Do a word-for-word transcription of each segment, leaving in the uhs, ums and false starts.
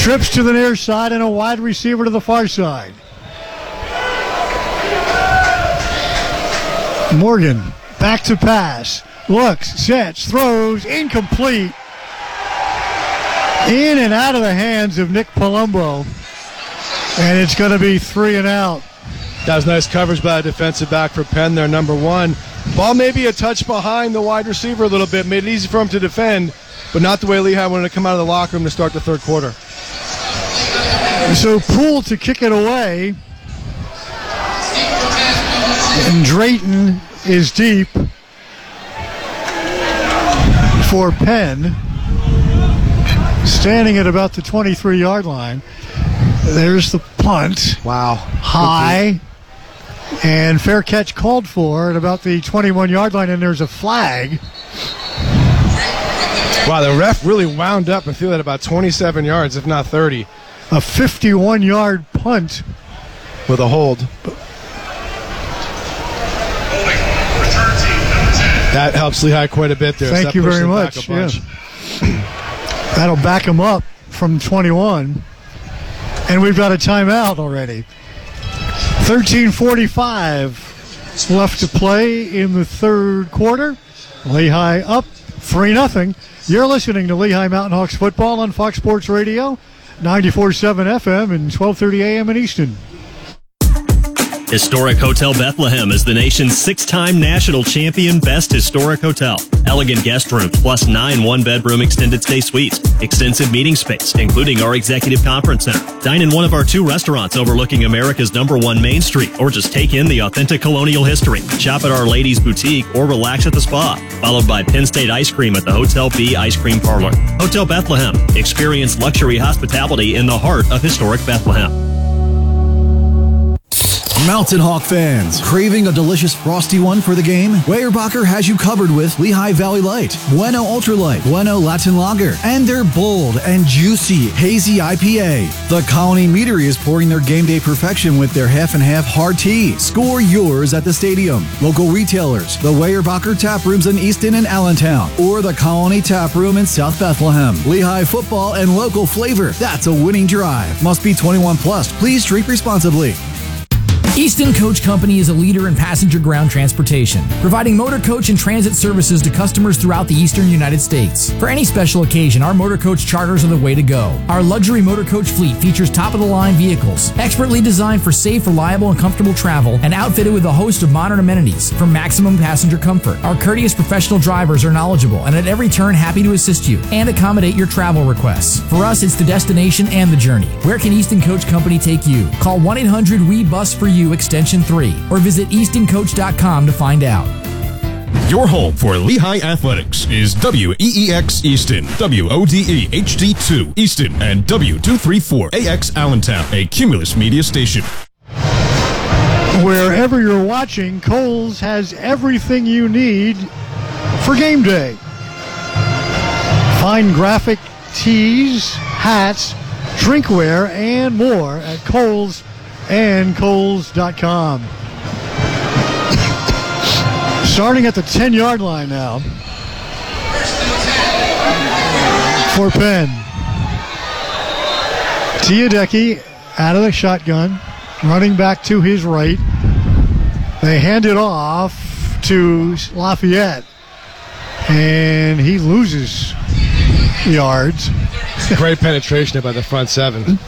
Trips to the near side and a wide receiver to the far side. Morgan, back to pass. Looks, sets, throws, incomplete. In and out of the hands of Nick Palumbo. And it's going to be three and out. That was nice coverage by a defensive back for Penn there, number one. Ball maybe a touch behind the wide receiver a little bit. Made it easy for him to defend, but not the way Lehigh wanted to come out of the locker room to start the third quarter. So Poole to kick it away. And Drayton is deep for Penn. Standing at about the twenty-three-yard line. There's the punt. Wow. High. And fair catch called for at about the twenty-one-yard line, and there's a flag. Wow, the ref really wound up and threw that about twenty-seven yards, if not thirty. A fifty-one-yard punt. With a hold. That helps Lehigh quite a bit there. Thank you very much. Yeah. That'll back him up from twenty-one. And we've got a timeout already. thirteen forty-five left to play in the third quarter. Lehigh up three nothing. You're listening to Lehigh Mountain Hawks football on Fox Sports Radio, ninety-four point seven F M and twelve thirty A M in Easton. Historic Hotel Bethlehem is the nation's six-time national champion Best Historic Hotel. Elegant guest rooms plus nine one-bedroom extended stay suites. Extensive meeting space, including our executive conference center. Dine in one of our two restaurants overlooking America's number one Main Street, or just take in the authentic colonial history. Shop at Our Ladies Boutique or relax at the spa. Followed by Penn State Ice Cream at the Hotel B Ice Cream Parlor. Hotel Bethlehem. Experience luxury hospitality in the heart of historic Bethlehem. Mountain Hawk fans, craving a delicious frosty one for the game? Weyerbacher has you covered with Lehigh Valley Light, Bueno Ultralight, Bueno Latin Lager, and their bold and juicy hazy I P A. The Colony Meadery is pouring their game day perfection with their half and half hard tea. Score yours at the stadium. Local retailers, the Weyerbacher Tap Rooms in Easton and Allentown, or the Colony Tap Room in South Bethlehem. Lehigh football and local flavor. That's a winning drive. Must be twenty-one plus. Please drink responsibly. Easton Coach Company is a leader in passenger ground transportation, providing motor coach and transit services to customers throughout the eastern United States. For any special occasion, our motor coach charters are the way to go. Our luxury motor coach fleet features top-of-the-line vehicles, expertly designed for safe, reliable, and comfortable travel, and outfitted with a host of modern amenities for maximum passenger comfort. Our courteous professional drivers are knowledgeable and at every turn happy to assist you and accommodate your travel requests. For us, it's the destination and the journey. Where can Easton Coach Company take you? Call one eight hundred W E bus for you extension three or visit easton coach dot com to find out. Your home for Lehigh Athletics is W E E X Easton, W O D E H D two Easton, and W two thirty-four A X Allentown, a Cumulus Media station. Wherever you're watching, Kohl's has everything you need for game day. Find graphic tees, hats, drinkware, and more at Kohl's and Kohl's dot com. Starting at the ten-yard line now for Penn. Tiadecki out of the shotgun, running back to his right. They hand it off to Lafayette, and he loses yards. Great penetration by the front seven.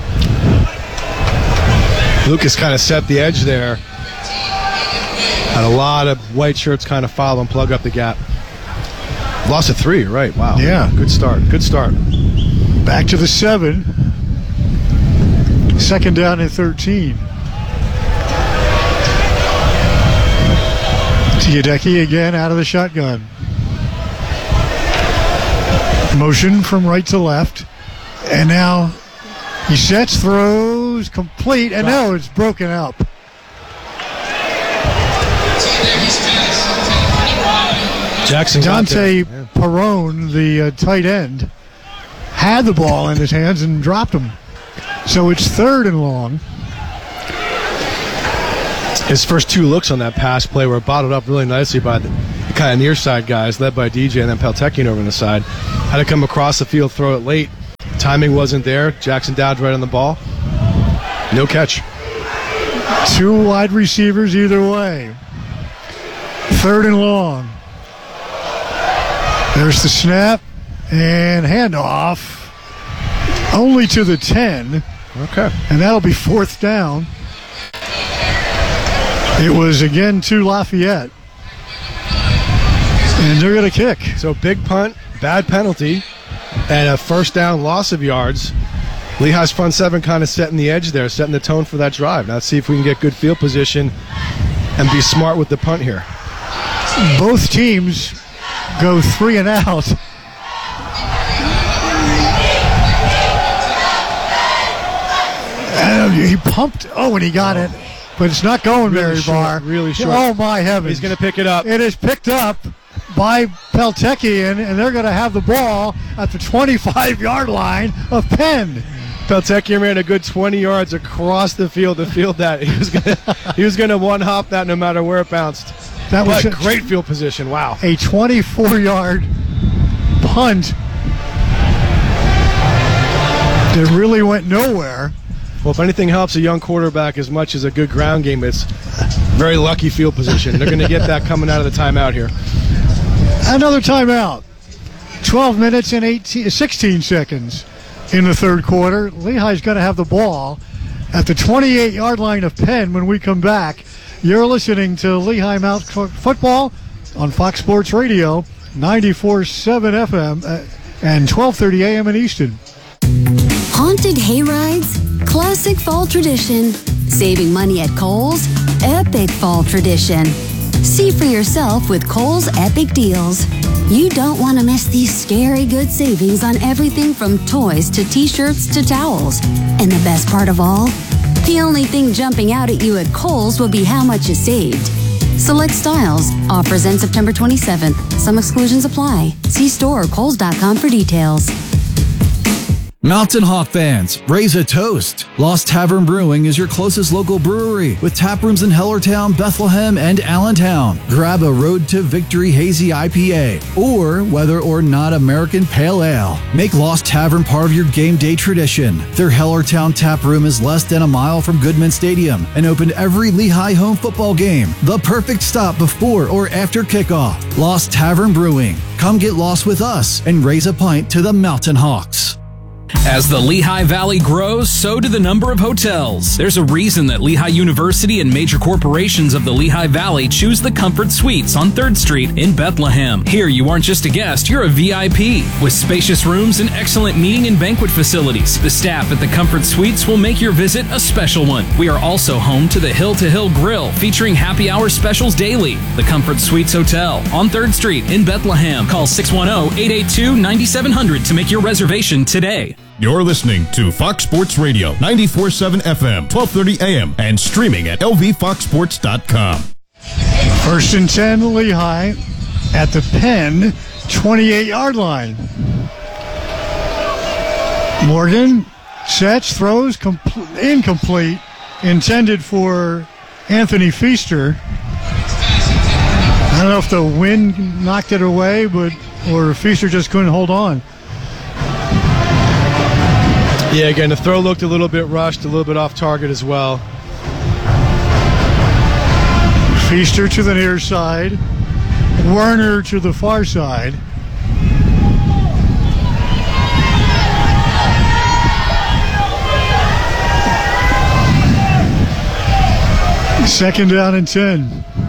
Lucas kind of set the edge there. Had a lot of white shirts kind of follow and plug up the gap. Lost a three, right? Wow. Yeah. Good start. Good start. Back to the seven. Second down and thirteen. Tiadecki again out of the shotgun. Motion from right to left. And now he sets, throws, complete, and now it's broken up. Jackson Dante Perrone, the uh, tight end, had the ball in his hands and dropped him. So it's third and long. His first two looks on that pass play were bottled up really nicely by the kind of near side guys, led by D J and then Peltekian over on the side. Had to come across the field, throw it late. Timing wasn't there. Jackson Dowd right on the ball. No catch. Two wide receivers either way. Third and long. There's the snap and handoff. Only to the ten. Okay. And that'll be fourth down. It was again to Lafayette. And they're going to kick. So big punt, bad penalty, and a first down, loss of yards. Lehigh's front seven kind of setting the edge there, setting the tone for that drive. Now let's see if we can get good field position and be smart with the punt here. Both teams go three and out. And he pumped. Oh, and he got it. But it's not going Really very short, far. really short. Oh, my heavens. He's going to pick it up. It is picked up by Peltekian, and they're going to have the ball at the twenty-five-yard line of Penn. Peltekian ran a good twenty yards across the field to field that. He was going to he was going to one-hop that no matter where it bounced. That was But a, great field position. Wow. a twenty-four-yard punt that really went nowhere. Well, if anything helps a young quarterback as much as a good ground game, it's very lucky field position. They're going to get that coming out of the timeout here. Another timeout. twelve minutes and eighteen, sixteen seconds in the third quarter. Lehigh's going to have the ball at the twenty-eight-yard line of Penn when we come back. You're listening to Lehigh Mount Football on Fox Sports Radio, ninety-four point seven F M and twelve thirty A M in Easton. Haunted hayrides, classic fall tradition. Saving money at Kohl's, epic fall tradition. See for yourself with Kohl's Epic Deals. You don't want to miss these scary good savings on everything from toys to t-shirts to towels. And the best part of all? The only thing jumping out at you at Kohl's will be how much you saved. Select styles. Offers end September twenty-seventh. Some exclusions apply. See store or kohls dot com for details. Mountain Hawk fans, raise a toast. Lost Tavern Brewing is your closest local brewery with tap rooms in Hellertown, Bethlehem, and Allentown. Grab a Road to Victory Hazy I P A or whether or not American Pale Ale. Make Lost Tavern part of your game day tradition. Their Hellertown tap room is less than a mile from Goodman Stadium and open every Lehigh home football game. The perfect stop before or after kickoff. Lost Tavern Brewing. Come get lost with us and raise a pint to the Mountain Hawks. As the Lehigh Valley grows, so do the number of hotels. There's a reason that Lehigh University and major corporations of the Lehigh Valley choose the Comfort Suites on third Street in Bethlehem. Here, you aren't just a guest, you're a V I P. With spacious rooms and excellent meeting and banquet facilities, the staff at the Comfort Suites will make your visit a special one. We are also home to the Hill to Hill Grill, featuring happy hour specials daily. The Comfort Suites Hotel on third Street in Bethlehem. Call six one zero, eight eight two, nine seven zero zero to make your reservation today. You're listening to Fox Sports Radio, ninety-four point seven F M, twelve thirty A M, and streaming at L V fox sports dot com. First and ten, Lehigh at the Penn twenty-eight-yard line. Morgan sets, throws, compl- incomplete, intended for Anthony Feaster. I don't know if the wind knocked it away, but or Feaster just couldn't hold on. Yeah, again, the throw looked a little bit rushed, a little bit off target as well. Feaster to the near side. Werner to the far side. Second down and ten.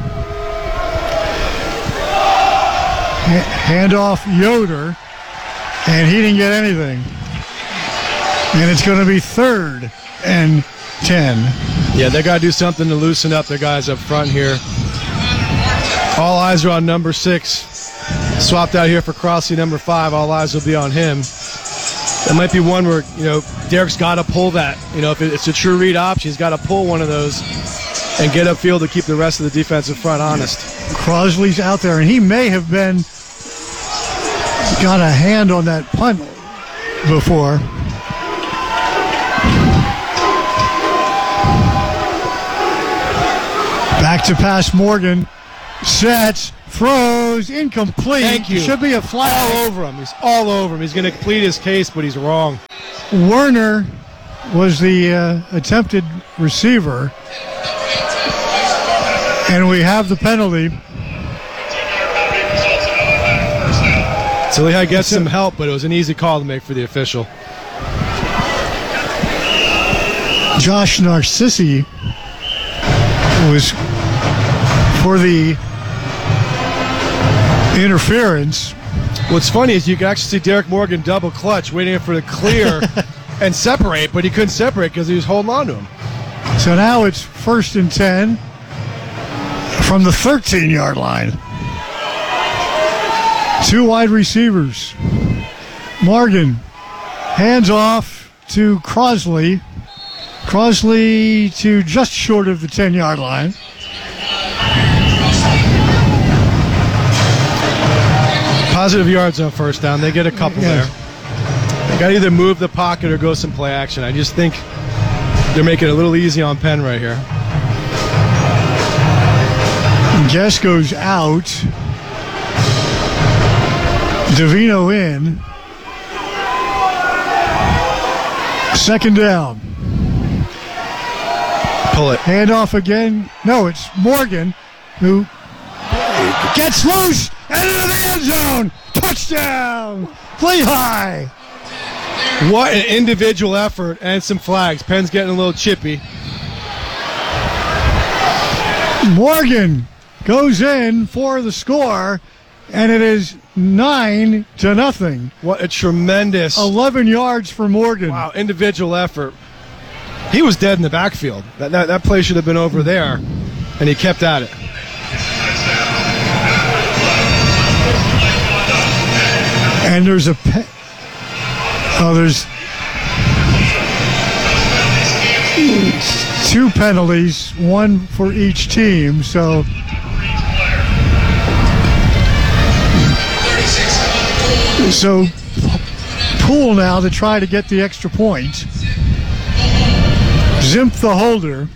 H- handoff Yoder, and he didn't get anything. And it's going to be third and ten. Yeah, they got to do something to loosen up their guys up front here. All eyes are on number six. Swapped out here for Crossley, number five. All eyes will be on him. That might be one where, you know, Derek's got to pull that. You know, if it's a true read option, he's got to pull one of those and get upfield to keep the rest of the defensive front honest. Crossley's out there, and he may have been got a hand on that punt before. Back to pass Morgan. Sets, throws, incomplete. Thank you. Should be a flag. All over him. He's all over him. He's going to plead his case, but he's wrong. Werner was the uh, attempted receiver, and we have the penalty. So Lehigh gets some help, but it was an easy call to make for the official. Josh Narcissi was for the interference. What's funny is you can actually see Derek Morgan double clutch, waiting for the clear and separate, but he couldn't separate because he was holding on to him. So now it's first and ten from the thirteen-yard line. Two wide receivers. Morgan hands off to Crosley. Crosley to just short of the ten-yard line. Positive yards on first down. They get a couple Yeah. there. They got to either move the pocket or go some play action. I just think they're making it a little easy on Penn right here. Guest goes out. Davino in. Second down. Pull it. Handoff again. No, it's Morgan who gets loose and into the end zone. Touchdown. Lehigh. What an individual effort and some flags. Penn's getting a little chippy. Morgan goes in for the score, and it is nine to nothing. What a tremendous eleven yards for Morgan. Wow, individual effort. He was dead in the backfield. That, that, that play should have been over there, and he kept at it. And there's a pe- oh, there's two penalties, one for each team. So so Poole now to try to get the extra point. Zimp the holder.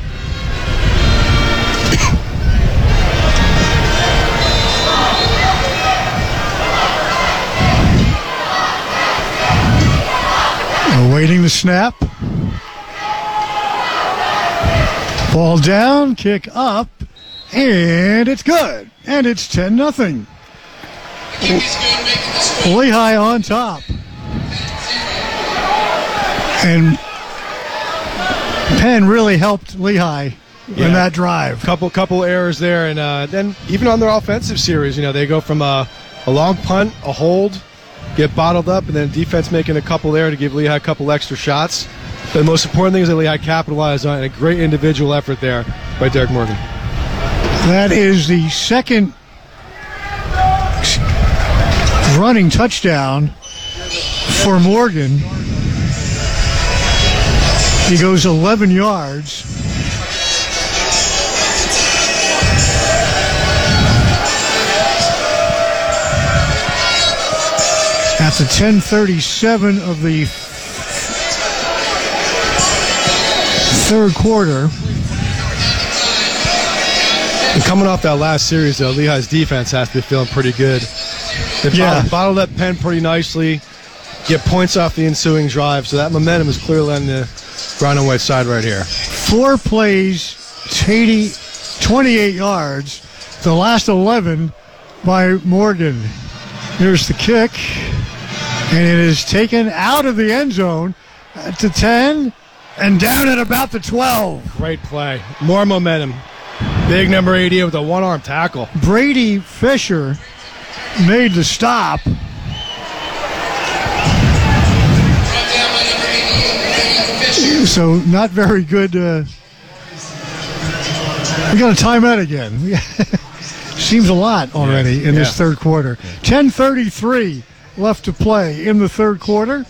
Awaiting the snap. Ball down, kick up, and it's good. And it's ten nothing. Lehigh on top. And Penn really helped Lehigh Yeah. in that drive. Couple couple errors there, and uh, then even on their offensive series, you know, they go from a, a long punt, a hold, get bottled up, and then defense making a couple there to give Lehigh a couple extra shots. But the most important thing is that Lehigh capitalized on it, and a great individual effort there by Derek Morgan. That is the second running touchdown for Morgan. He goes eleven yards. At the ten thirty-seven of the third quarter. And coming off that last series, though, Lehigh's defense has to be feeling pretty good. They Yeah. bottled, bottled up Penn pretty nicely, get points off the ensuing drive, so that momentum is clearly on the brown and white side right here. Four plays, eighty, twenty-eight yards. The last eleven by Morgan. Here's the kick, and it is taken out of the end zone at the ten and down at about the twelve. Great play. More momentum. Big number eighty with a one-arm tackle. Brady Fisher made the stop. So not very good. Uh, we got a timeout again. Seems a lot already Yeah. in this Yeah. third quarter. ten thirty-three left to play in the third quarter.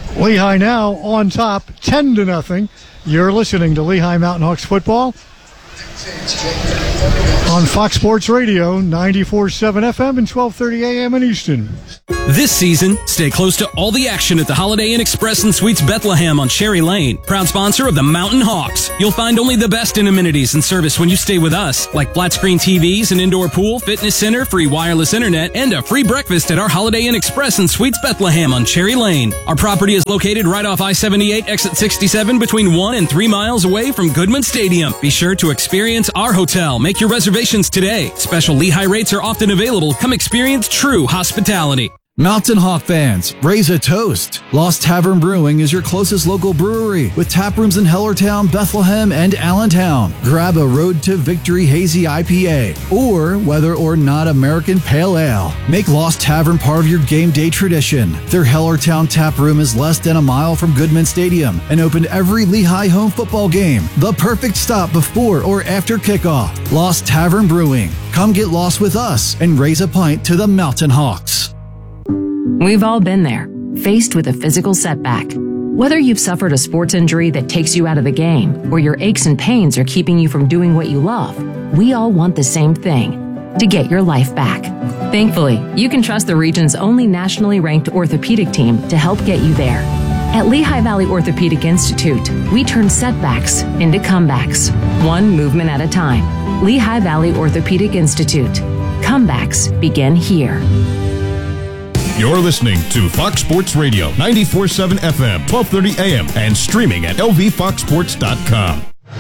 Lehigh now on top, ten to nothing. You're listening to Lehigh Mountain Hawks football On Fox Sports Radio, ninety-four point seven F M and twelve thirty A M in Easton. This season, stay close to all the action at the Holiday Inn Express and Suites Bethlehem on Cherry Lane, proud sponsor of the Mountain Hawks. You'll find only the best in amenities and service when you stay with us, like flat screen T Vs, an indoor pool, fitness center, free wireless internet, and a free breakfast at our Holiday Inn Express and Suites Bethlehem on Cherry Lane. Our property is located right off I seventy-eight, exit sixty-seven, between one and three miles away from Goodman Stadium. Be sure to experience our hotel. Make your reservations today. Special Lehigh rates are often available. Come experience true hospitality. Mountain Hawk fans, raise a toast. Lost Tavern Brewing is your closest local brewery with tap rooms in Hellertown, Bethlehem, and Allentown. Grab a Road to Victory Hazy I P A or whether or not American Pale Ale. Make Lost Tavern part of your game day tradition. Their Hellertown tap room is less than a mile from Goodman Stadium and open every Lehigh home football game. The perfect stop before or after kickoff. Lost Tavern Brewing. Come get lost with us and raise a pint to the Mountain Hawks. We've all been there, faced with a physical setback. Whether you've suffered a sports injury that takes you out of the game, or your aches and pains are keeping you from doing what you love, we all want the same thing, to get your life back. Thankfully, you can trust the region's only nationally ranked orthopedic team to help get you there. At Lehigh Valley Orthopedic Institute, we turn setbacks into comebacks, one movement at a time. Lehigh Valley Orthopedic Institute. Comebacks begin here. You're listening to Fox Sports Radio, ninety-four point seven F M, twelve thirty A M, and streaming at L V fox sports dot com.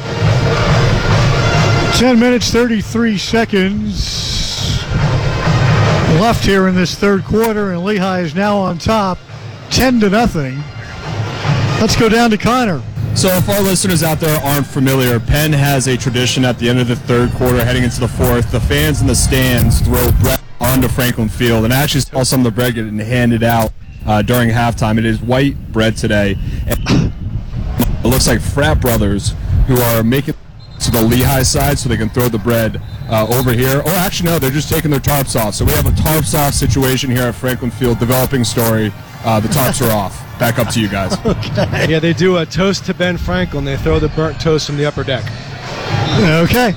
ten minutes, thirty-three seconds left here in this third quarter, and Lehigh is now on top, ten to nothing. Let's go down to Connor. So if our listeners out there aren't familiar, Penn has a tradition at the end of the third quarter, heading into the fourth. The fans in the stands throw bread onto Franklin Field, and I actually saw some of the bread getting handed out uh, during halftime. It is white bread today. And it looks like frat brothers who are making it to the Lehigh side so they can throw the bread uh, over here. Or actually, no, they're just taking their tarps off. So we have a tarps off situation here at Franklin Field, developing story. Uh, the tarps are off. Back up to you guys. Okay. Yeah, they do a toast to Ben Franklin. They throw the burnt toast from the upper deck. Okay.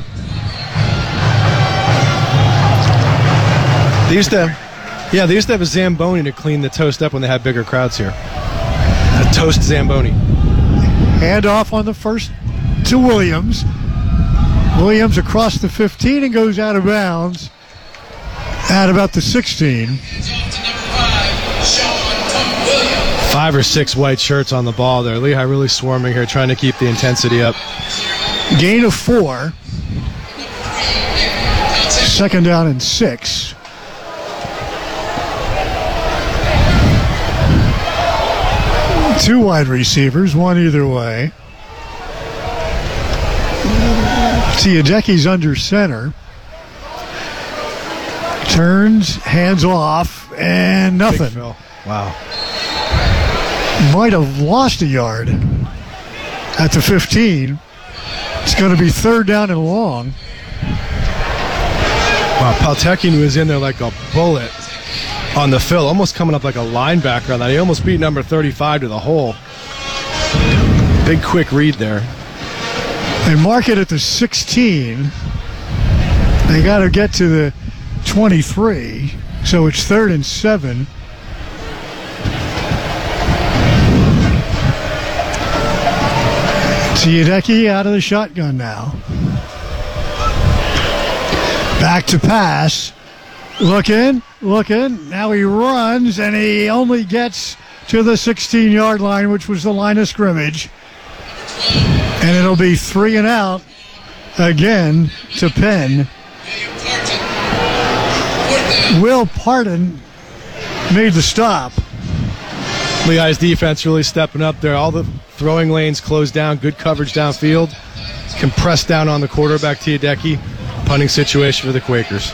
They used to, yeah, they used to have a Zamboni to clean the toast up when they had bigger crowds here. A toast Zamboni. Handoff on the first to Williams. Williams across the fifteen and goes out of bounds at about the sixteen. Five or six white shirts on the ball there. Lehigh really swarming here, trying to keep the intensity up. Gain of four. Second down and six. Two wide receivers, one either way. Tiadeki's under center. Turns, hands off, and nothing. Wow. Might have lost a yard at the fifteen. It's going to be third down and long. Wow, Paltekin was in there like a bullet on the fill, almost coming up like a linebacker on that. He almost beat number thirty-five to the hole. Big quick read there. They mark it at the sixteen. They got to get to the twenty-three, so it's third and seven. Tiadeki out of the shotgun now. Back to pass. Looking, looking. Now he runs, and he only gets to the sixteen-yard line, which was the line of scrimmage. And it'll be three and out again to Penn. Will Pardon made the stop. Lehigh's defense really stepping up there. All the throwing lanes closed down. Good coverage downfield. Compressed down on the quarterback, Tiadeki. Punting situation for the Quakers.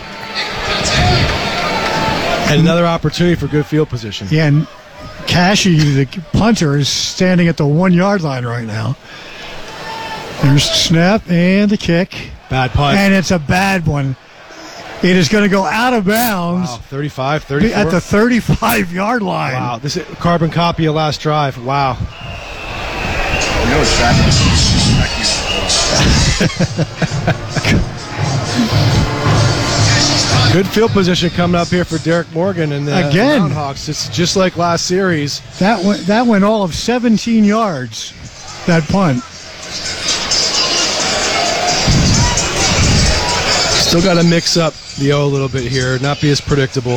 And another opportunity for good field position. Yeah, and Cashy, the punter, is standing at the one-yard line right now. There's the snap and the kick. Bad punt. And it's a bad one. It is going to go out of bounds. Wow, thirty-five, thirty-four. At the thirty-five-yard line. Wow, this is carbon copy of last drive. Wow. You know, Good field position coming up here for Derek Morgan and the Again. Groundhawks. It's just like last series. That went, that went all of seventeen yards, that punt. Still got to mix up the O a little bit here, not be as predictable.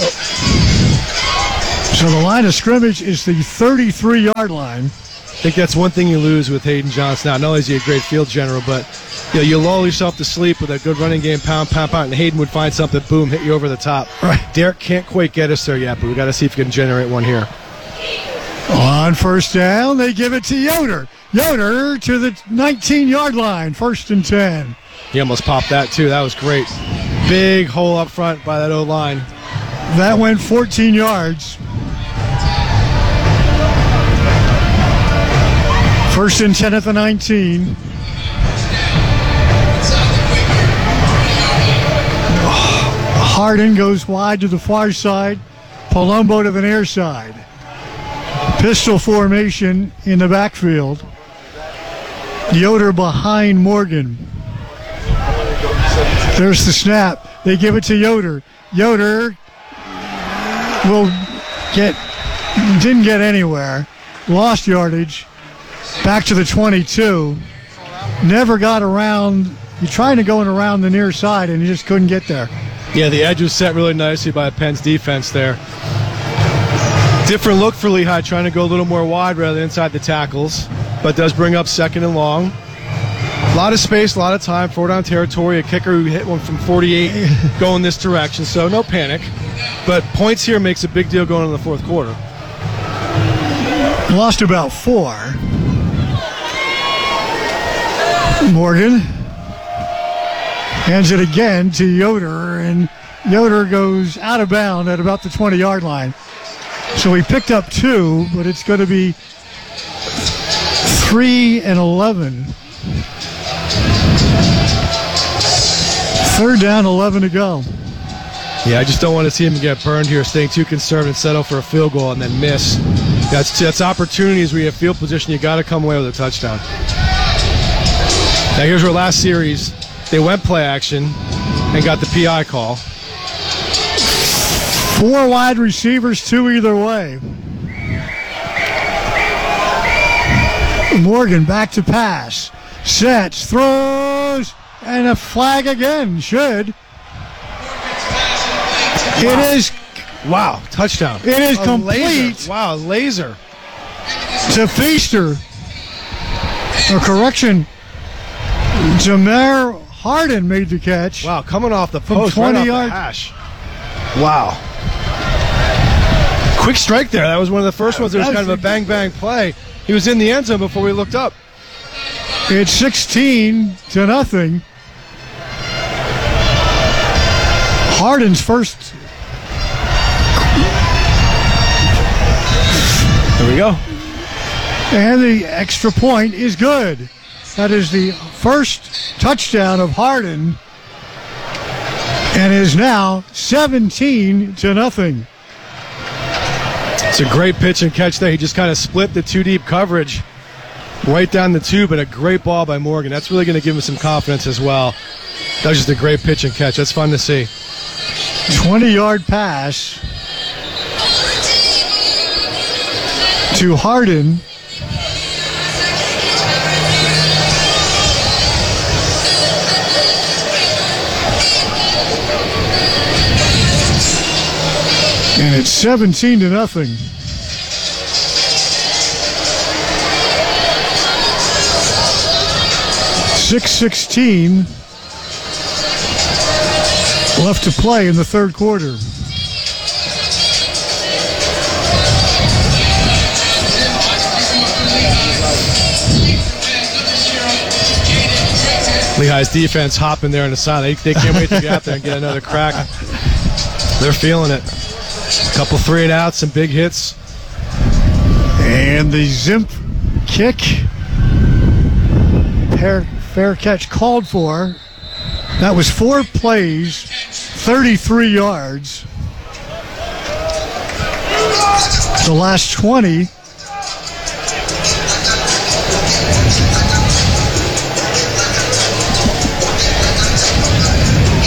So the line of scrimmage is the thirty-three-yard line. I think that's one thing you lose with Hayden Johnson. Now, not only is he a great field general, but you know, you lull yourself to sleep with a good running game, pound, pound, pound, and Hayden would find something, boom, hit you over the top. Right. Derek can't quite get us there yet, but we got to see if we can generate one here. On first down, they give it to Yoder. Yoder to the nineteen-yard line, first and ten. He almost popped that, too. That was great. Big hole up front by that O-line. That went fourteen yards. First and ten at the nineteen. Harden goes wide to the far side. Palumbo to the near side. Pistol formation in the backfield. Yoder behind Morgan. There's the snap. They give it to Yoder. Yoder will get, didn't get anywhere. Lost yardage. Back to the twenty-two. Never got around. He tried to go in around the near side, and he just couldn't get there. Yeah, the edge was set really nicely by Penn's defense there. Different look for Lehigh, trying to go a little more wide rather than inside the tackles, but does bring up second and long. A lot of space, a lot of time, four down territory, a kicker who hit one from forty-eight going this direction, so no panic. But points here makes a big deal going into the fourth quarter. Lost about four. Morgan hands it again to Yoder, and Yoder goes out of bounds at about the twenty-yard line. So he picked up two, but it's going to be three and eleven. Third down, eleven to go. Yeah, I just don't want to see him get burned here, staying too conservative, settle for a field goal, and then miss. That's, that's opportunities where you have field position. You got to come away with a touchdown. Now here's our last series. They went play action and got the P I call. Four wide receivers, two either way. Morgan back to pass. Sets, throws, and a flag again. Should. Wow. It is. Wow, touchdown. It is a complete. Laser. Wow, laser. To Feaster. Or correction. Jameer Harden made the catch. Wow, coming off the From post, twenty right off yards. the hash. Wow. Quick strike there. That was one of the first ones. There was kind of a bang-bang play. He was in the end zone before we looked up. It's sixteen to nothing. Harden's first. There we go. And the extra point is good. That is the first touchdown of Harden, and is now seventeen to nothing. It's a great pitch and catch there. He just kind of split the two deep coverage right down the tube, and a great ball by Morgan. That's really going to give him some confidence as well. That was just a great pitch and catch. That's fun to see. twenty-yard pass to Harden. And it's seventeen to nothing. six sixteen left to play in the third quarter. Lehigh's defense hopping there in the side. They, they can't wait to get out there and get another crack. They're feeling it. A couple three and outs, some big hits. And the Zimp kick. Fair, fair catch called for. That was four plays, thirty-three yards. The last twenty.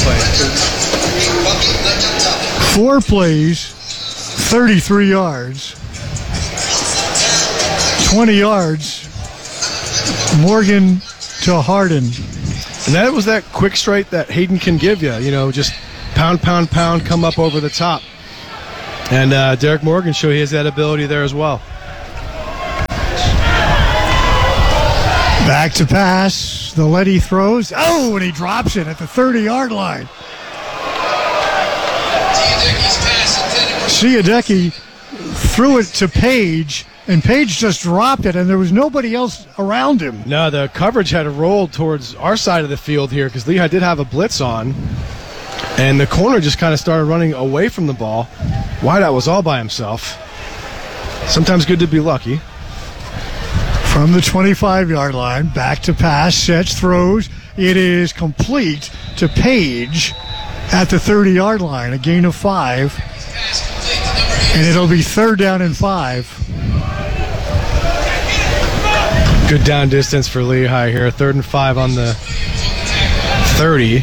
play. Four plays, thirty-three yards. twenty yards. Morgan to Hardin. And that was that quick straight that Hayden can give you. You know, just pound, pound, pound, come up over the top. And uh, Derek Morgan showed he has that ability there as well. Back to pass. The Letty throws. Oh, and he drops it at the thirty-yard line. Siadecki threw it to Page, and Page just dropped it, and there was nobody else around him. No, the coverage had rolled towards our side of the field here because Lehigh did have a blitz on, and the corner just kind of started running away from the ball. Wideout was all by himself. Sometimes good to be lucky. From the twenty-five-yard line, back to pass. Setch throws. It is complete to Page at the thirty-yard line, a gain of five. And it'll be third down and five. Good down distance for Lehigh here. Third and five on the thirty.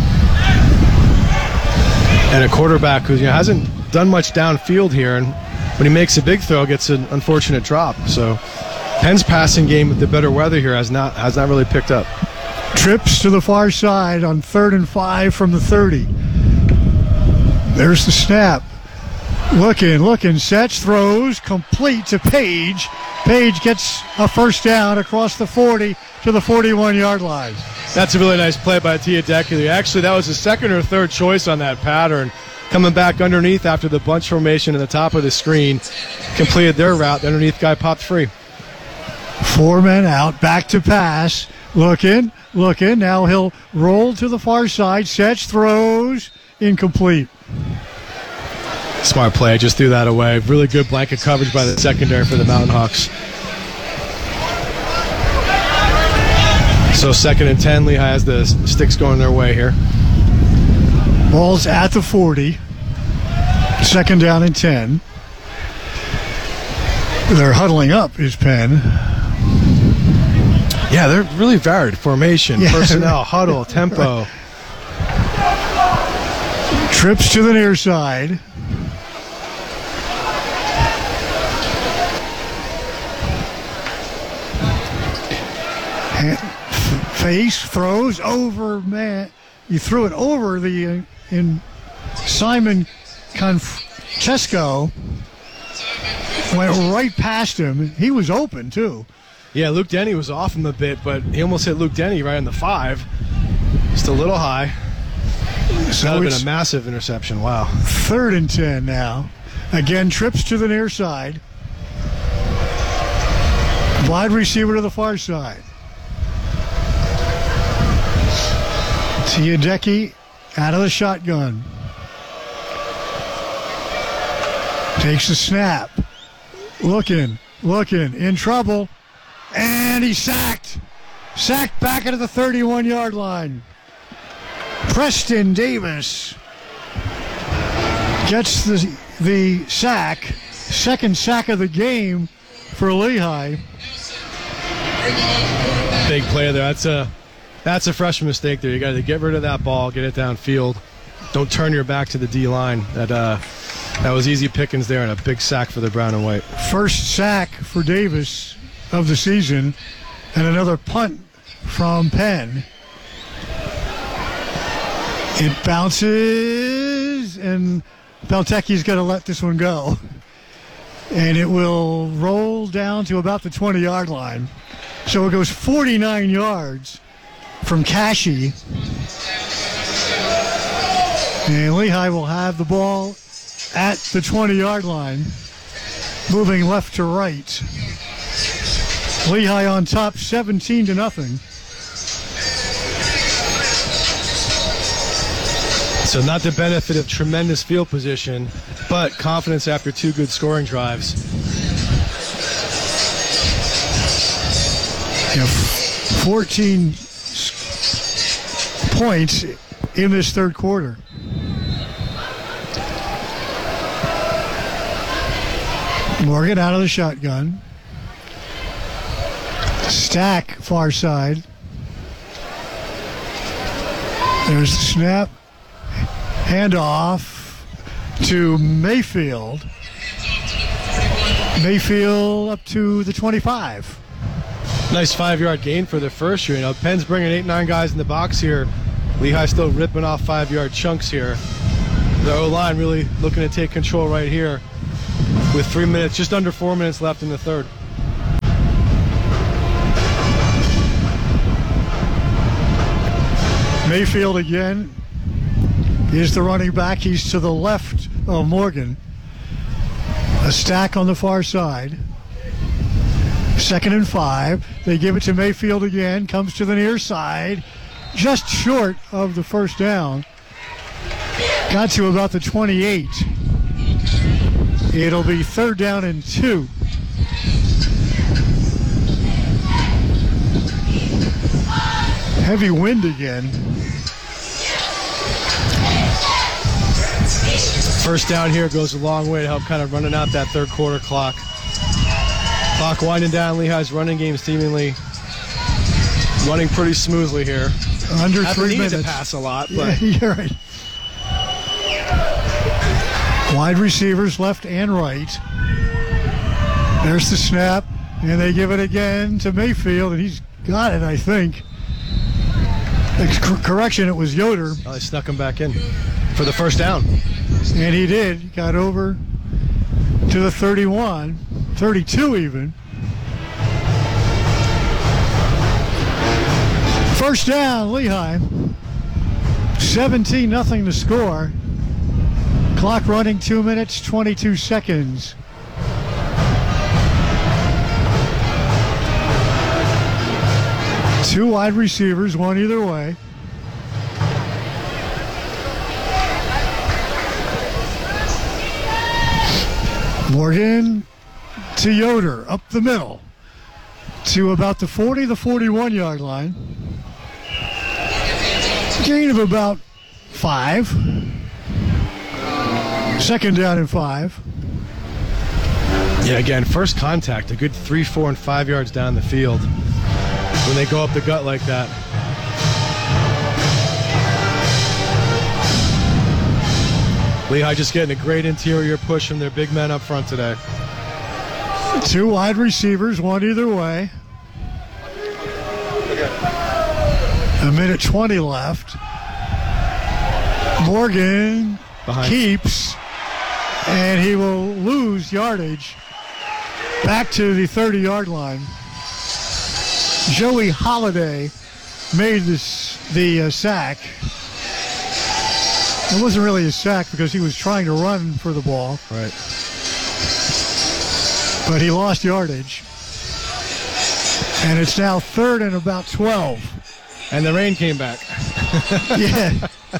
And a quarterback who you know, hasn't done much downfield here, and when he makes a big throw, gets an unfortunate drop. So Penn's passing game with the better weather here has not has not really picked up. Trips to the far side on third and five from the thirty. There's the snap. Looking, looking. Setch throws complete to Page. Page gets a first down across the forty to the forty-one-yard line. That's a really nice play by Siadecki. Actually, that was the second or third choice on that pattern. Coming back underneath after the bunch formation at the top of the screen. Completed their route. The underneath guy popped free. Four men out. Back to pass. Looking, looking. Now he'll roll to the far side. Setch throws. Incomplete. Smart play. Just threw that away. Really good blanket coverage by the secondary for the Mountain Hawks. So second and ten. Lehigh has the sticks going their way here. Ball's at the forty. Second down and ten. They're huddling up, is Penn. Yeah, they're really varied. Formation, yeah. personnel, huddle, tempo. Trips to the near side. Face throws over, man. You threw it over the uh, in Simon Konchesco. Went right past him. He was open too. Yeah, Luke Denny was off him a bit, but he almost hit Luke Denny right on the five. Just a little high. So that would have been a massive interception. Wow. Third and ten now. Again, trips to the near side. Wide receiver to the far side. Siadecki out of the shotgun. Takes the snap. Looking, looking, in trouble. And he's sacked. Sacked back into the thirty-one-yard line. Preston Davis gets the, the sack. Second sack of the game for Lehigh. Big play there. That's a that's a freshman mistake there. You got to get rid of that ball, get it downfield. Don't turn your back to the D line. That uh, that was easy pickings there, and a big sack for the brown and white. First sack for Davis of the season, and another punt from Penn. It bounces, and Beltecchi's going to let this one go. And it will roll down to about the twenty-yard line. So it goes forty-nine yards from Cashy. And Lehigh will have the ball at the twenty-yard line, moving left to right. Lehigh on top, seventeen to nothing. So not the benefit of tremendous field position, but confidence after two good scoring drives. Yeah, fourteen points in this third quarter. Morgan out of the shotgun. Stack far side. There's the snap. Handoff to Mayfield. Mayfield up to the twenty-five. Nice five-yard gain for the first year. You know, Penn's bringing eight, nine guys in the box here. Lehigh still ripping off five-yard chunks here. The O-line really looking to take control right here with three minutes, just under four minutes left in the third. Mayfield again is the running back. He's to the left of Morgan. A stack on the far side. Second and five. They give it to Mayfield again. Comes to the near side. Just short of the first down. Got to about the twenty-eight. It'll be third down and two. Heavy wind again. First down here goes a long way to help kind of running out that third quarter clock. Clock winding down. Lehigh's running game seemingly running pretty smoothly here. Under Haven't three needed minutes. to pass a lot, but yeah, you're right. Wide receivers left and right. There's the snap, and they give it again to Mayfield, and he's got it, I think. Correction, it was Yoder. Oh, they snuck him back in for the first down. And he did. He got over to the thirty-one, thirty-two even. First down, Lehigh. seventeen nothing to score. Clock running two minutes, twenty-two seconds. Two wide receivers, one either way. Morgan to Yoder, up the middle to about the forty, the forty-one yard line. Gain of about five. Second down and five. Yeah, again, first contact, a good three, four, and five yards down the field when they go up the gut like that. Lehigh just getting a great interior push from their big men up front today. Two wide receivers, one either way. A minute twenty left. Morgan Behind. keeps, and he will lose yardage back to the thirty-yard line. Joey Holiday made this the uh, sack. It wasn't really a sack because he was trying to run for the ball. Right. But he lost yardage. And it's now third and about twelve. And the rain came back. Yeah.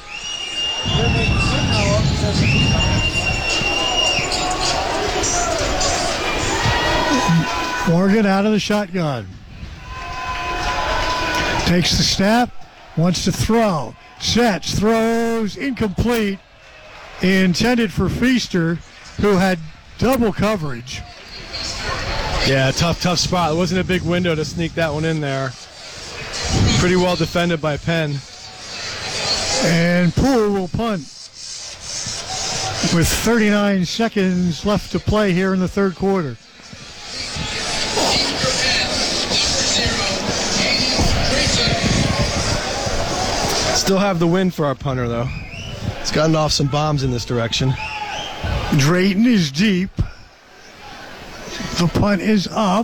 Morgan out of the shotgun. Takes the snap, wants to throw. Sets, throws, incomplete. Intended for Feaster, who had double coverage. Yeah, tough, tough spot. It wasn't a big window to sneak that one in there. Pretty well defended by Penn. And Poole will punt with thirty-nine seconds left to play here in the third quarter. Still have the win for our punter, though. He's gotten off some bombs in this direction. Drayton is deep. The punt is up.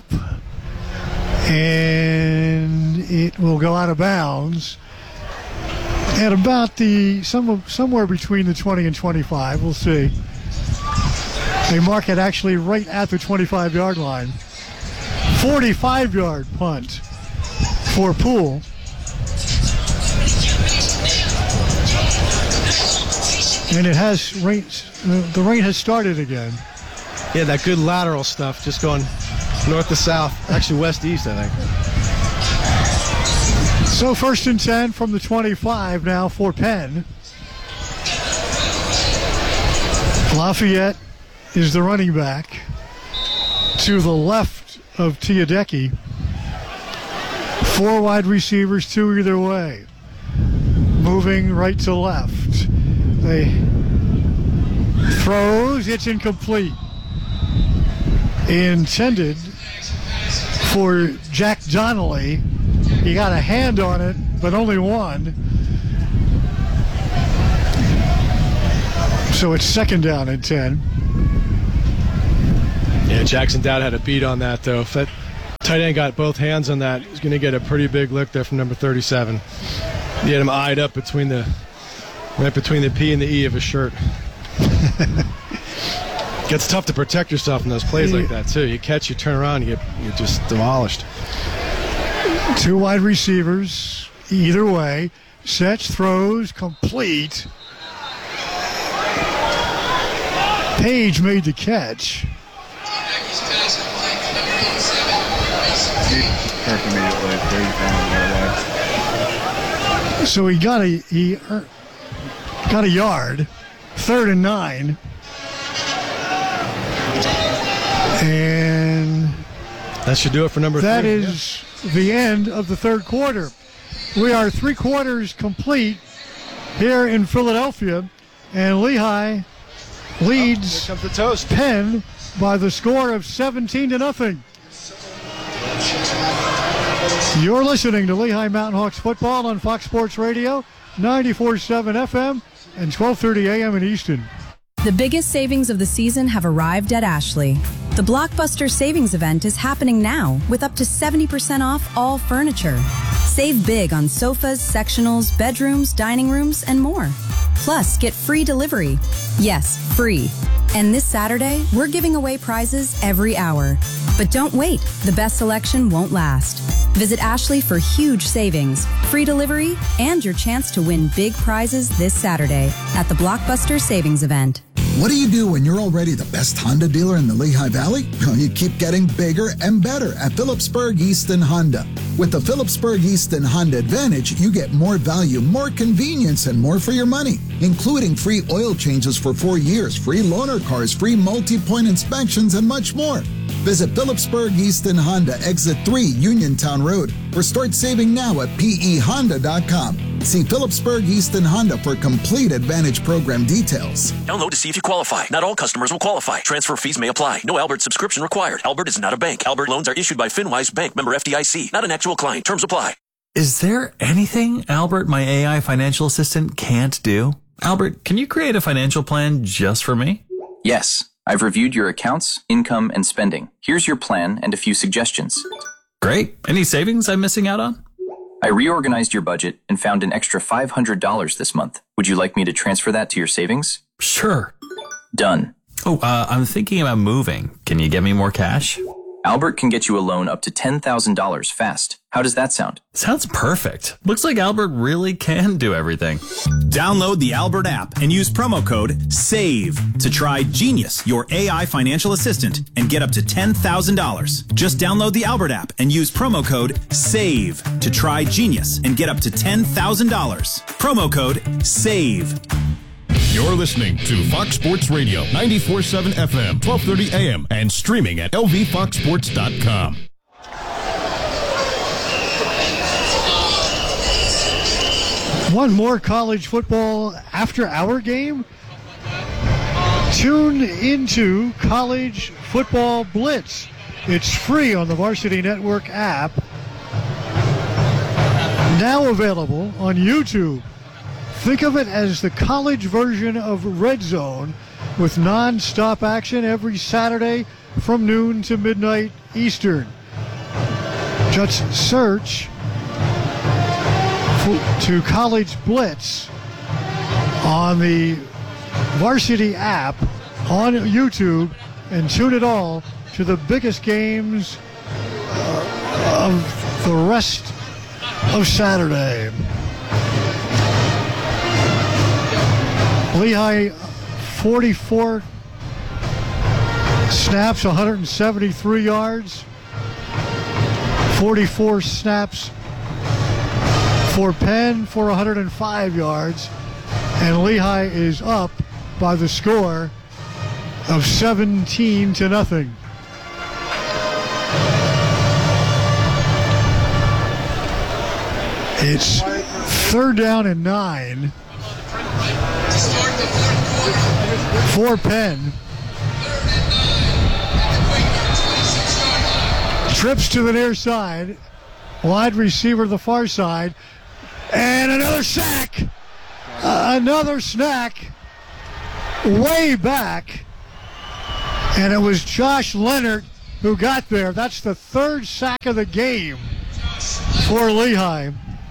And it will go out of bounds at about the some, somewhere between the twenty and twenty-five. We'll see. They mark it actually right at the twenty-five yard line. forty-five yard punt for Poole. And it has rain. The rain has started again. Yeah, that good lateral stuff, just going north to south, actually west-east, I think. So first and ten from the twenty-five now for Penn. Lafayette is the running back to the left of Tiadeki. Four wide receivers, two either way. Moving right to left. They throws. It's incomplete. Intended for Jack Donnelly. He got a hand on it, but only one. So it's second down and ten. Yeah, Jackson Dowd had a beat on that, though. If that tight end got both hands on that, he's going to get a pretty big lick there from number thirty-seven. He had him eyed up between the right between the P and the E of his shirt. Gets tough to protect yourself in those plays like that, too. You catch, you turn around, you get you're just demolished. Two wide receivers, either way. Sets, throws, complete. Page made the catch. So he got a he got a yard. Third and nine. And that should do it for number that three. That is yeah. the end of the third quarter. We are three quarters complete here in Philadelphia, and Lehigh leads oh, the toast. Penn by the score of seventeen to nothing. You're listening to Lehigh Mountain Hawks football on Fox Sports Radio, ninety-four point seven F M and twelve thirty A M in Easton. The biggest savings of the season have arrived at Ashley. The Blockbuster Savings Event is happening now with up to seventy percent off all furniture. Save big on sofas, sectionals, bedrooms, dining rooms, and more. Plus, get free delivery. Yes, free. And this Saturday, we're giving away prizes every hour. But don't wait, the best selection won't last. Visit Ashley for huge savings, free delivery, and your chance to win big prizes this Saturday at the Blockbuster Savings Event. What do you do when you're already the best Honda dealer in the Lehigh Valley? You keep getting bigger and better at Phillipsburg Easton Honda. With the Phillipsburg Easton Honda Advantage, you get more value, more convenience, and more for your money, including free oil changes for four years, free loaner cars, free multi-point inspections, and much more. Visit Phillipsburg Easton Honda, Exit three, Uniontown Road, or start saving now at P E Honda dot com. See Phillipsburg Easton Honda for complete Advantage program details. Download to see if you qualify. Not all customers will qualify. Transfer fees may apply. No Albert subscription required. Albert is not a bank. Albert loans are issued by FinWise Bank, member F D I C. Not an actual client. Terms apply. Is there anything Albert, my A I financial assistant, can't do? Albert, can you create a financial plan just for me? Yes. I've reviewed your accounts, income, and spending. Here's your plan and a few suggestions. Great. Any savings I'm missing out on? I reorganized your budget and found an extra five hundred dollars this month. Would you like me to transfer that to your savings? Sure. Done. Oh, uh, I'm thinking about moving. Can you get me more cash? Albert can get you a loan up to ten thousand dollars fast. How does that sound? Sounds perfect. Looks like Albert really can do everything. Download the Albert app and use promo code SAVE to try Genius, your A I financial assistant, and get up to ten thousand dollars. Just download the Albert app and use promo code SAVE to try Genius and get up to ten thousand dollars. Promo code SAVE. You're listening to Fox Sports Radio, ninety-four point seven F M, twelve thirty A M, and streaming at L V fox sports dot com. One more college football after-hour game. Tune into College Football Blitz. It's free on the Varsity Network app. Now available on YouTube. Think of it as the college version of Red Zone with non-stop action every Saturday from noon to midnight Eastern. Just search to College Blitz on the Varsity app on YouTube and tune it all to the biggest games uh, of the rest of Saturday. Lehigh, forty-four snaps, one hundred seventy-three yards. forty-four snaps for Penn for one hundred five yards. And Lehigh is up by the score of seventeen to nothing. It's third down and nine. For Penn. Trips to the near side. Wide receiver to the far side. And another sack. Uh, another snack. Way back. And it was Josh Leonard who got there. That's the third sack of the game for Lehigh.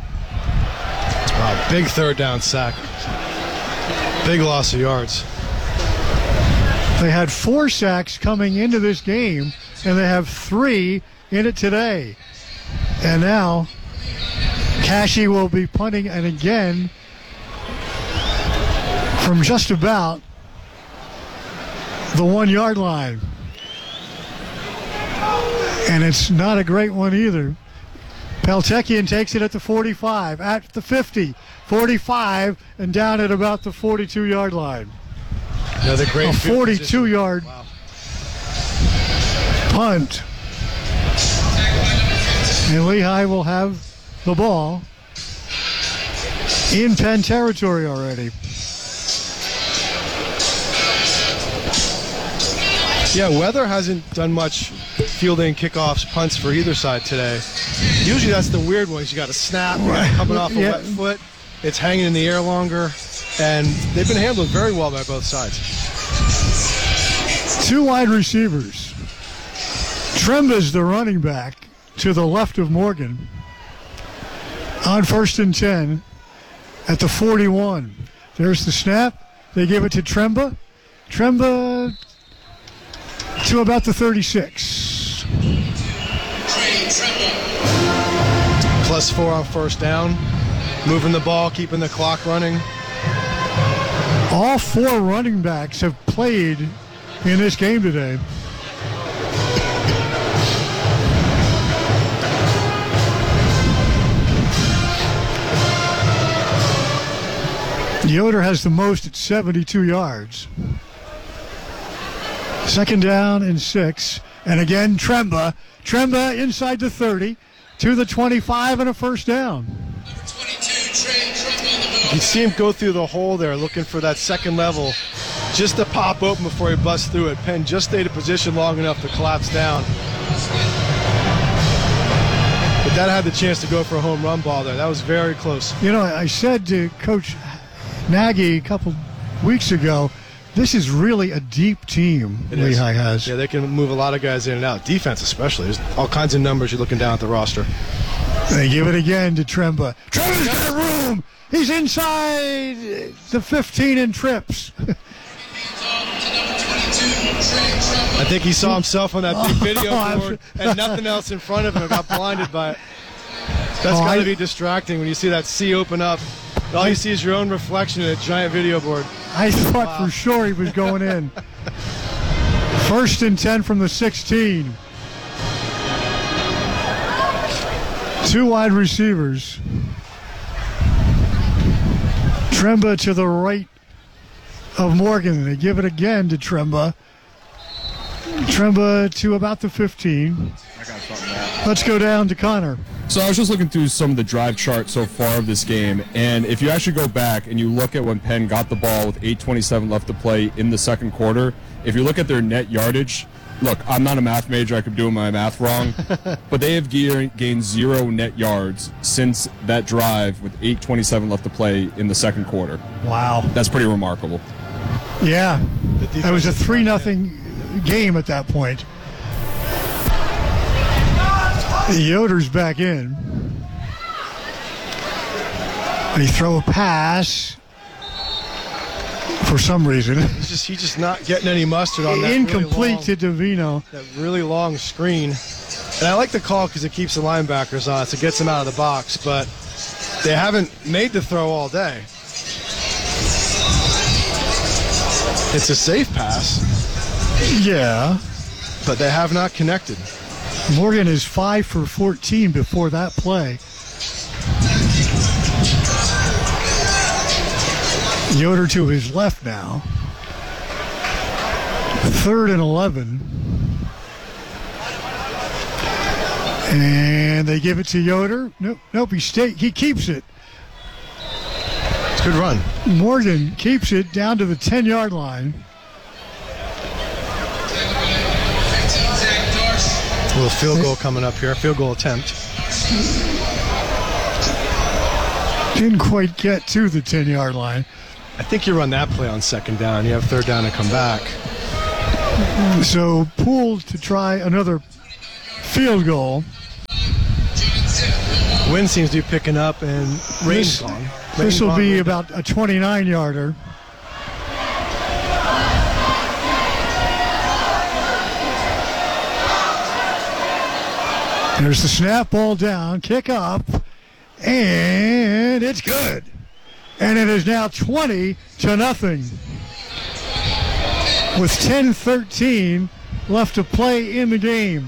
Wow, big third down sack. Big loss of yards. They had four sacks coming into this game, and they have three in it today. And now, Cashy will be punting, and again, from just about the one-yard line. And it's not a great one either. Peltekian takes it at the forty-five, at the fifty, forty-five, and down at about the forty-two-yard line. Another great a forty-two-yard wow. punt. And Lehigh will have the ball in Penn territory already. Yeah, weather hasn't done much fielding kickoffs, punts for either side today. Usually that's the weird ones. You got a snap, you got coming off a Yeah. wet foot, it's hanging in the air longer, and they've been handled very well by both sides. Two wide receivers. Tremba's the running back to the left of Morgan. On first and ten at the forty-one. There's the snap. They give it to Tremba. Tremba to about the thirty-six. Plus four on first down. Moving the ball, keeping the clock running. All four running backs have played in this game today. Yoder has the most at seventy-two yards. Second down and six. And again, Tremba. Tremba inside the thirty to the twenty-five and a first down. You can see him go through the hole there looking for that second level just to pop open before he busts through it. Penn just stayed in position long enough to collapse down. But that had the chance to go for a home run ball there. That was very close. You know, I said to Coach Nagy a couple weeks ago, this is really a deep team It Lehigh is. has. Yeah, they can move a lot of guys in and out. Defense especially. There's all kinds of numbers you're looking down at the roster. They give it again to Tremba. Tremba's got room. He's inside the fifteen and trips. I think he saw himself on that big video Oh, board and nothing else in front of him. Got blinded by it. That's Oh, got to I- be distracting when you see that sea open up. All you see is your own reflection in a giant video board. I thought for sure he was going in. First and ten from the sixteen. Two wide receivers. Tremba to the right of Morgan. They give it again to Tremba. Tremba to about the fifteen. Let's go down to Connor. So I was just looking through some of the drive charts so far of this game, and if you actually go back and you look at when Penn got the ball with eight twenty-seven left to play in the second quarter, if you look at their net yardage, look, I'm not a math major, I could be doing my math wrong, but they have ge- gained zero net yards since that drive with eight twenty-seven left to play in the second quarter. Wow. That's pretty remarkable. Yeah. It was a three nothing game at that point. Yoder's back in. They throw a pass for some reason. He's just he's just not getting any mustard on that. Incomplete really long, to Davino. That really long screen. And I like the call because it keeps the linebackers on, so it gets them out of the box. But they haven't made the throw all day. It's a safe pass. Yeah. But they have not connected. Morgan is five for fourteen before that play. Yoder to his left now. Third and eleven. And they give it to Yoder. Nope, nope, he stay, he keeps it. Good run. Morgan keeps it down to the ten-yard line. A little field goal coming up here. Field goal attempt. Didn't quite get to the ten-yard line. I think you run that play on second down. You have third down to come back. So Poole to try another field goal. Wind seems to be picking up and rain's This, gone. this will be about a twenty-nine-yarder. There's the snap, ball down, kick up, and it's good. And it is now twenty to nothing. With ten thirteen left to play in the game.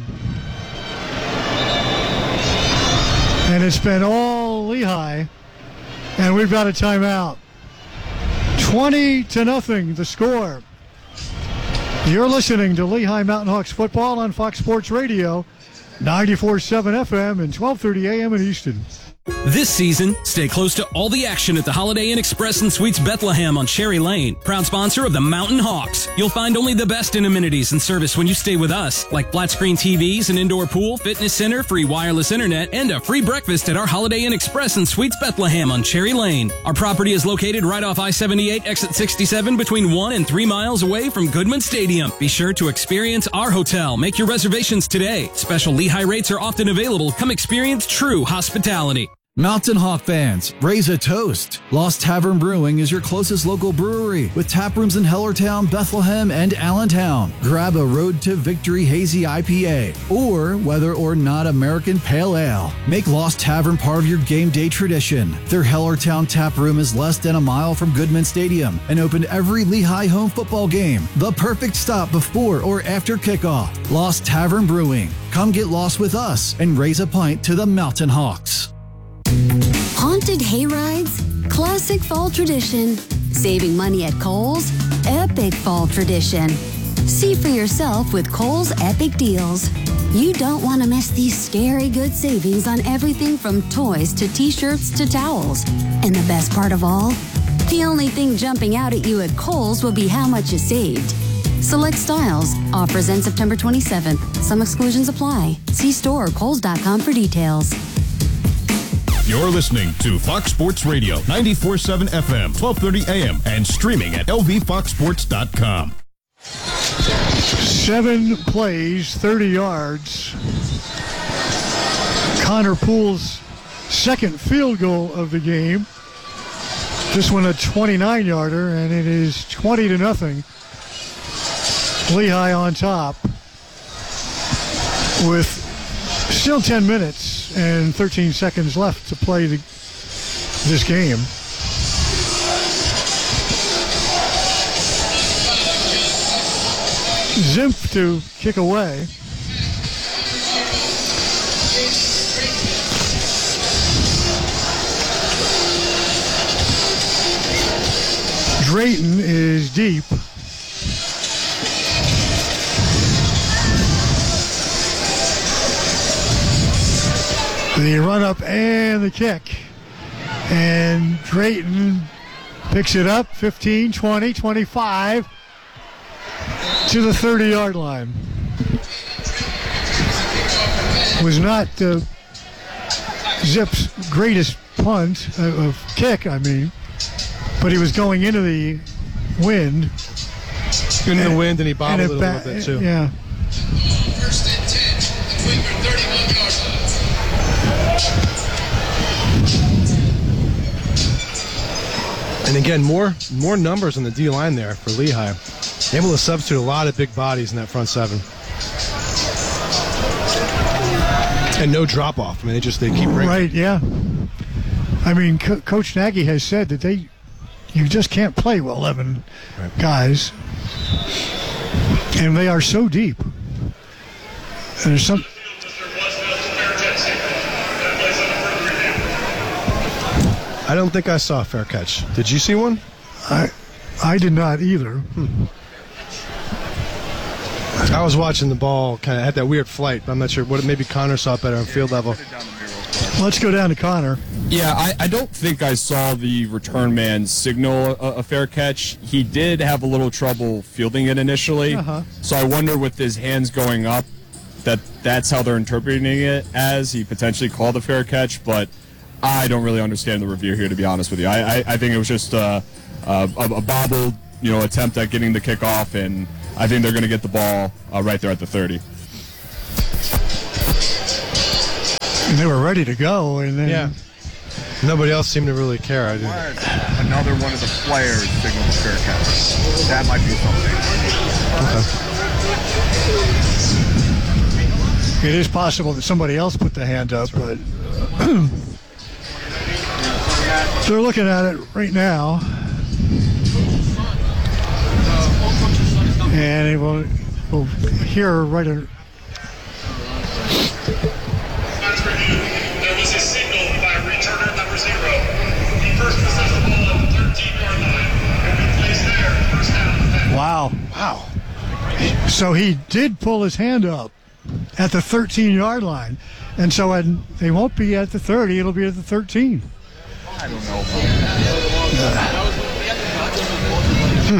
And it's been all Lehigh, and we've got a timeout. twenty to nothing, the score. You're listening to Lehigh Mountain Hawks football on Fox Sports Radio, ninety-four point seven F M and twelve thirty A M in Easton. This season, stay close to all the action at the Holiday Inn Express and Suites Bethlehem on Cherry Lane, proud sponsor of the Mountain Hawks. You'll find only the best in amenities and service when you stay with us, like flat screen T Vs, an indoor pool, fitness center, free wireless internet, and a free breakfast at our Holiday Inn Express and Suites Bethlehem on Cherry Lane. Our property is located right off I seventy-eight, exit sixty-seven, between one and three miles away from Goodman Stadium. Be sure to experience our hotel. Make your reservations today. Special Lehigh rates are often available. Come experience true hospitality. Mountain Hawk fans, raise a toast. Lost Tavern Brewing is your closest local brewery with tap rooms in Hellertown, Bethlehem, and Allentown. Grab a Road to Victory Hazy I P A or whether or not American Pale Ale. Make Lost Tavern part of your game day tradition. Their Hellertown tap room is less than a mile from Goodman Stadium and open every Lehigh home football game. The perfect stop before or after kickoff. Lost Tavern Brewing. Come get lost with us and raise a pint to the Mountain Hawks. Haunted hayrides, classic fall tradition. Saving money at Kohl's, epic fall tradition. See for yourself with Kohl's Epic Deals. You don't want to miss these scary good savings on everything from toys to t-shirts to towels. And the best part of all, the only thing jumping out at you at Kohl's will be how much you saved. Select styles. Offers end September twenty-seventh. Some exclusions apply. See store or kohls dot com for details. You're listening to Fox Sports Radio, ninety-four point seven F M, twelve thirty A M, and streaming at L V fox sports dot com. Seven plays, thirty yards. Connor Poole's second field goal of the game. This one a twenty-nine-yarder, and it is twenty to nothing. Lehigh on top with still ten minutes and thirteen seconds left to play the, this game. Zimpf to kick away. Drayton is deep. The run up and the kick. And Drayton picks it up, fifteen, twenty, twenty-five to the thirty-yard line. Was not uh, Zip's greatest punt, uh, of kick, I mean, but he was going into the wind. In the wind, and he bobbled and it a ba- little bit too. Yeah. First and ten, between your thirty-one yard line. And again, more more numbers on the D line there for Lehigh. Able to substitute a lot of big bodies in that front seven. And no drop off. I mean, they just they keep bringing. Right, yeah. I mean, Co- Coach Nagy has said that they, you just can't play with eleven right. guys, and they are so deep. And there's some. I don't think I saw a fair catch. Did you see one? I, I did not either. Hmm. I was watching the ball, kind of had that weird flight. I'm not sure what. Maybe Connor saw it better on field level. Let's go down to Connor. Yeah, I, I don't think I saw the return man signal a, a fair catch. He did have a little trouble fielding it initially. Uh-huh. So I wonder with his hands going up that that's how they're interpreting it as he potentially called a fair catch. But I don't really understand the review here, to be honest with you. I, I, I think it was just uh, a, a, a bobbled, you know, attempt at getting the kickoff, and I think they're going to get the ball uh, right there at the thirty. And they were ready to go, and then yeah. Nobody else seemed to really care. I didn't. Another one of the players signaled fair catch. That might be something. It is possible that somebody else put the hand up, but they're looking at it right now. And it will, will hear right in. There was a signal by returner number zero. He first possessed the ball at the thirteen-yard line and we placed there first down. Wow. Wow. So he did pull his hand up at the thirteen-yard line. And so at, they won't be at the thirty, it'll be at the thirteen. I don't know. Hmm.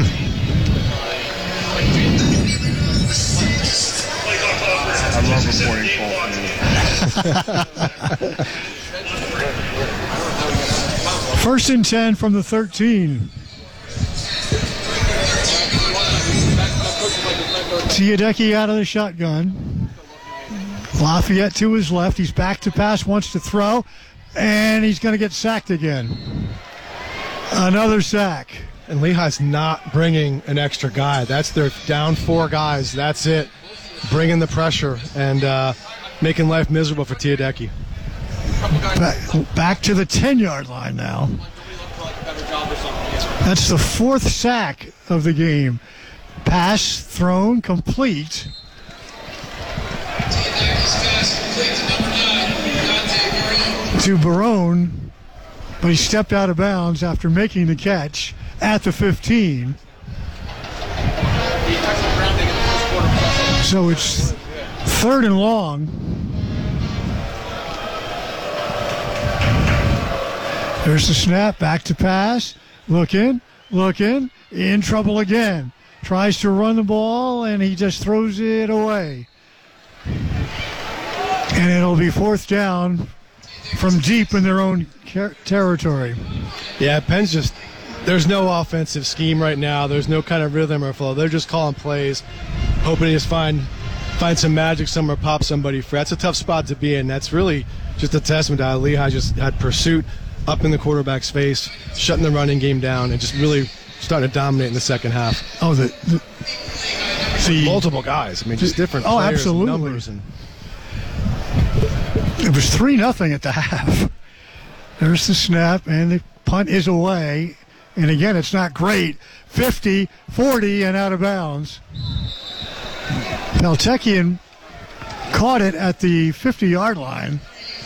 I love reporting false news. First and ten from the thirteen. Tiadecki out of the shotgun. Lafayette to his left. He's back to pass, wants to throw, and he's going to get sacked again. Another sack. And Lehigh's not bringing an extra guy. That's their down four guys. That's it. Bringing the pressure and uh, making life miserable for Tiadecki. Back, back to the ten-yard line now. That's the fourth sack of the game. Pass thrown complete. To Barone, but he stepped out of bounds after making the catch at the fifteen. So it's third and long. There's the snap, back to pass. Looking, looking, in trouble again. Tries to run the ball, and he just throws it away. And it'll be fourth down from deep in their own ter- territory. Yeah, Penn's just, there's no offensive scheme right now. There's no kind of rhythm or flow. They're just calling plays, hoping to just find find some magic somewhere, pop somebody free. That's a tough spot to be in. That's really just a testament to how Lehigh just had pursuit up in the quarterback's face, shutting the running game down, and just really starting to dominate in the second half. Oh, the, the, the multiple guys. I mean, just different oh, players absolutely. and numbers. And it was three nothing at the half. There's the snap, and the punt is away. And again, it's not great. fifty, forty, and out of bounds. Peltekian caught it at the fifty-yard line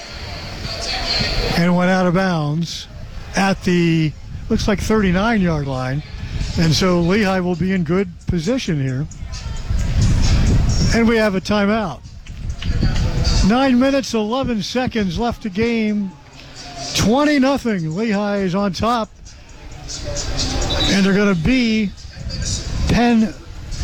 and went out of bounds at the, looks like thirty-nine-yard line. And so Lehigh will be in good position here. And we have a timeout. Nine minutes, eleven seconds left to game. twenty nothing. Lehigh is on top. And they're going to be Penn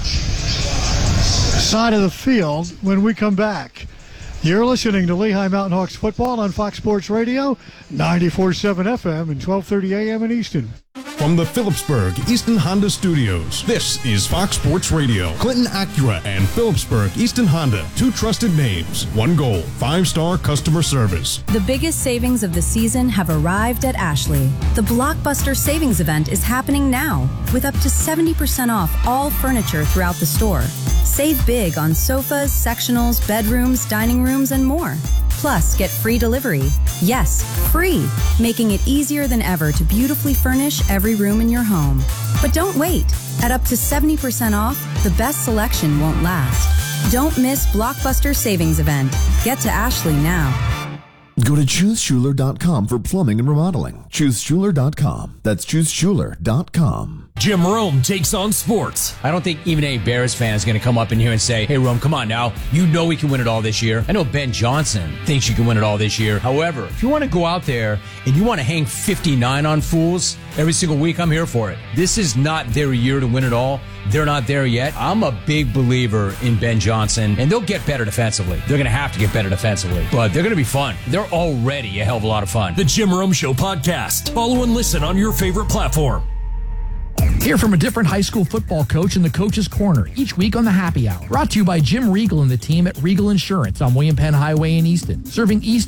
side of the field when we come back. You're listening to Lehigh Mountain Hawks football on Fox Sports Radio, ninety-four point seven F M and twelve thirty A M in Easton. From the Phillipsburg Easton Honda Studios, this is Fox Sports Radio. Clinton Acura and Phillipsburg Easton Honda, two trusted names, one goal, five-star customer service. The biggest savings of the season have arrived at Ashley. The Blockbuster Savings Event is happening now with up to seventy percent off all furniture throughout the store. Save big on sofas, sectionals, bedrooms, dining rooms, and more. Plus, get free delivery. Yes, free, making it easier than ever to beautifully furnish every room in your home. But don't wait. At up to seventy percent off, the best selection won't last. Don't miss Blockbuster Savings Event. Get to Ashley now. Go to choose schuler dot com for plumbing and remodeling. choose schuler dot com. That's choose schuler dot com. Jim Rome takes on sports. I don't think even a Bears fan is going to come up in here and say, hey, Rome, come on now. You know we can win it all this year. I know Ben Johnson thinks you can win it all this year. However, if you want to go out there and you want to hang fifty-nine on fools every single week, I'm here for it. This is not their year to win it all. They're not there yet. I'm a big believer in Ben Johnson, and they'll get better defensively. They're going to have to get better defensively, but they're going to be fun. They're already a hell of a lot of fun. The Jim Rome Show podcast. Follow and listen on your favorite platform. Hear from a different high school football coach in the Coach's Corner each week on the Happy Hour. Brought to you by Jim Regal and the team at Regal Insurance on William Penn Highway in Easton. Serving Easton